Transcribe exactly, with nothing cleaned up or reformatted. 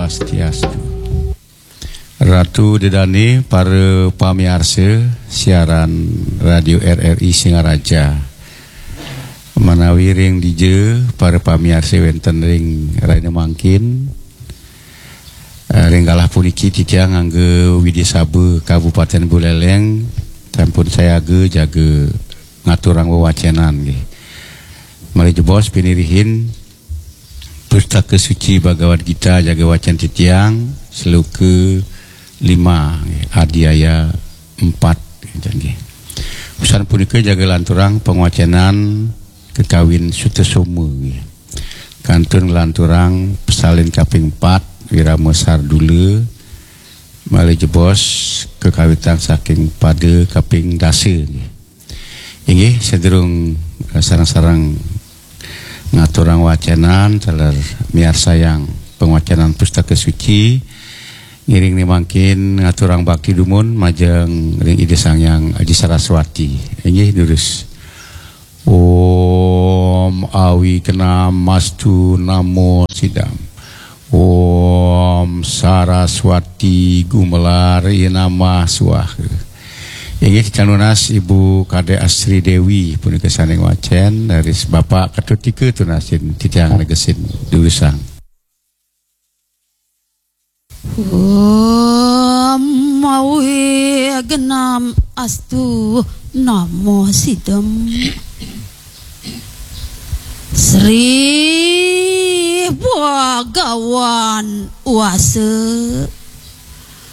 Swastiastu. Ratu Dedane para pamiarsa siaran radio R R I Singaraja manawi ring dije para pamiarsa wenten ring Raina Mangkin ring kalah puniki titiang angge Widisabe Kabupaten Buleleng sampun saya ge jaga ngaturang wewacenan nggih. Mari jebos pinirihin Pustaka Suci Bhagavad Gita jaga wacan titiang seluke lima adiaya empat nggih. Usan punika jaga lanturang pengawacenan kekawin Sutesoma nggih. Kantun lanturang pesalin kaping empat Wirama Sardule mali jebos kekawitan saking pada kaping dase nggih. Inggih sedurung sarang-sarang ngaturang wacanan teler miar sayang pengawacanan Pustaka Suci ngiring ni mangkin ngaturang bakti dumun majeng ring ide sangyang Aji Saraswati. Inggih durus Om Awi Kena Mastu Namo Sidam Om Saraswati Gumelari Nama Suah. Inggih canunas Ibu Kade Asri Dewi punika saning wacen dari Bapak Katutika tunasin titiang negesin dulusang. Om Awi Genam Astu Namo Sidam Sri Bhagawan Wase